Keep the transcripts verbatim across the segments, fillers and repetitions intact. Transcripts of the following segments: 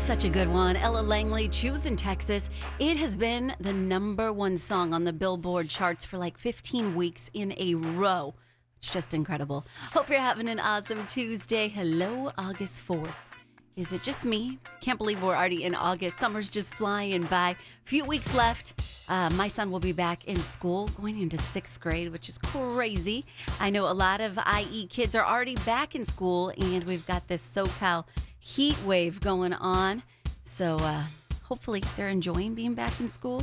Such a good one. Ella Langley, Choosing Texas. It has been the number one song on the Billboard charts for like fifteen weeks in a row. It's just incredible. Hope you're having an awesome Tuesday. Hello, August fourth. Is it just me? Can't believe we're already in August. Summer's just flying by. Few weeks left. Uh, my son will be back in school, going into sixth grade, which is crazy. I know a lot of I E kids are already back in school, and we've got this SoCal heat wave going on. So uh, hopefully they're enjoying being back in school.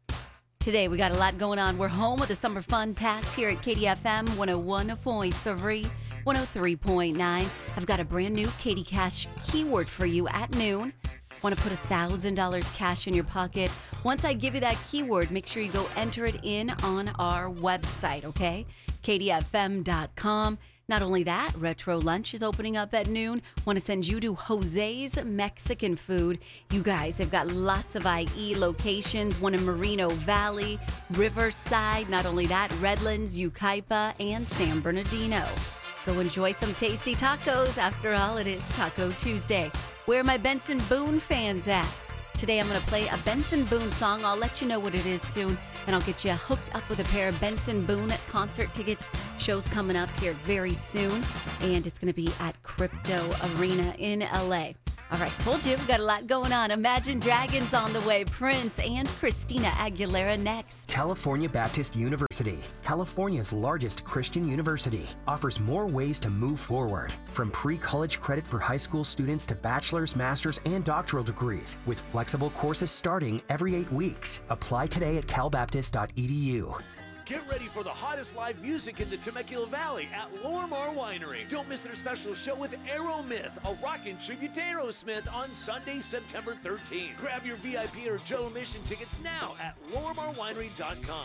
Today we got a lot going on. We're home with the Summer Fun Pass here at Katy F M one oh one point three, one oh three point nine. I've got a brand new Katy Cash keyword for you at noon. Want to put one thousand dollars cash in your pocket? Once I give you that keyword, make sure you go enter it in on our website, okay? katy f m dot com. Not only that, Retro Lunch is opening up at noon. Want to send you to Jose's Mexican Food. You guys have got lots of I E locations, one in Moreno Valley, Riverside. Not only that, Redlands, Yucaipa, and San Bernardino. Go enjoy some tasty tacos. After all, it is Taco Tuesday. Where are my Benson Boone fans at? Today I'm going to play a Benson Boone song. I'll let you know what it is soon, and I'll get you hooked up with a pair of Benson Boone concert tickets. Show's coming up here very soon, and it's going to be at Crypto Arena in L A. All right, told you, we've got a lot going on. Imagine Dragons on the way, Prince and Christina Aguilera next. California Baptist University, California's largest Christian university, offers more ways to move forward. From pre-college credit for high school students to bachelor's, master's, and doctoral degrees, with flexible courses starting every eight weeks. Apply today at cal baptist dot e d u. Get ready for the hottest live music in the Temecula Valley at Lorimar Winery. Don't miss their special show with Aeromyth, a rockin' tribute to Aerosmith on Sunday, September thirteenth. Grab your V I P or general admission tickets now at lorimar winery dot com.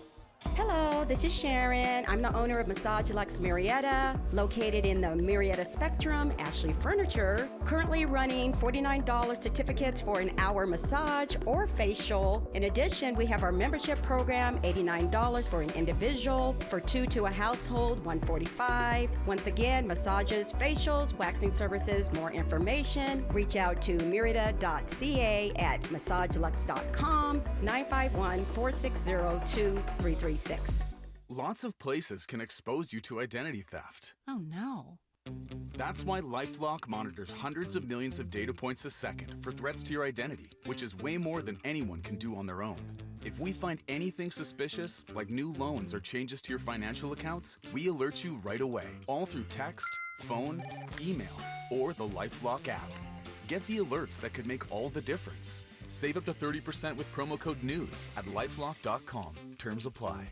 Hello, this is Sharon. I'm the owner of Massage Luxe Murrieta, located in the Murrieta Spectrum, Ashley Furniture. Currently running forty-nine dollars certificates for an hour massage or facial. In addition, we have our membership program, eighty-nine dollars for an individual, for two to a household, one hundred forty-five dollars. Once again, massages, facials, waxing services. More information, reach out to murrieta dot c a at massage luxe dot com, nine five one, four six zero, two three three six. Lots of places can expose you to identity theft. Oh, no. That's why LifeLock monitors hundreds of millions of data points a second for threats to your identity, which is way more than anyone can do on their own. If we find anything suspicious, like new loans or changes to your financial accounts, we alert you right away, all through text, phone, email, or the LifeLock app. Get the alerts that could make all the difference. Save up to thirty percent with promo code NEWS at lifelock dot com. Terms apply.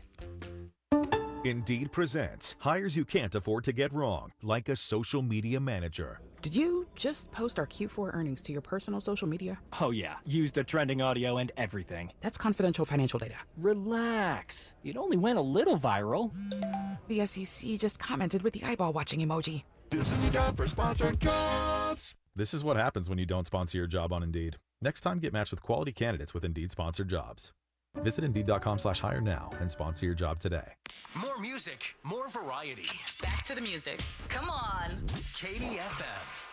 Indeed presents hires you can't afford to get wrong, like a social media manager. Did you just post our Q four earnings to your personal social media? Oh yeah, used the trending audio and everything. That's confidential financial data. Relax. It only went a little viral. The S E C just commented with the eyeball watching emoji. This is the job for sponsored jobs. This is what happens when you don't sponsor your job on Indeed. Next time, get matched with quality candidates with Indeed sponsored jobs. Visit Indeed dot com slash hire now and sponsor your job today. More music, more variety. Back to the music. Come on. Katy F M.